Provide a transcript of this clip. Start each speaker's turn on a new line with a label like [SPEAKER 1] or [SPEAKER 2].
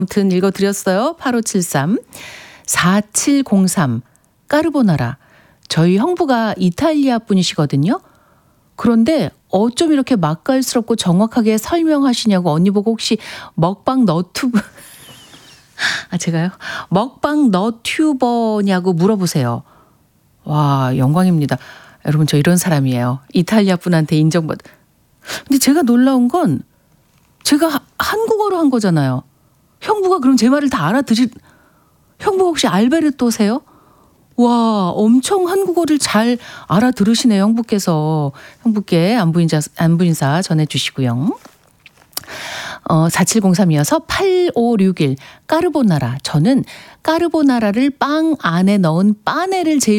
[SPEAKER 1] 아무튼 읽어드렸어요. 8573. 4703. 까르보나라. 저희 형부가 이탈리아 분이시거든요. 그런데 어쩜 이렇게 맛깔스럽고 정확하게 설명하시냐고 언니 보고 혹시 먹방 너튜브 제가요? 먹방 너튜버냐고 물어보세요. 와, 영광입니다. 여러분, 저 이런 사람이에요. 이탈리아 분한테 인정받. 근데 제가 놀라운 건 제가 한국어로 한 거잖아요. 형부가 그럼 제 말을 다 형부가 혹시 알베르토세요? 와, 엄청 한국어를 잘 알아들으시네요, 형부께서. 형부께 안부 인사 전해주시고요. 4703이어서 8561. 까르보나라. 저는 까르보나라를 빵 안에 넣은 빠네를 제일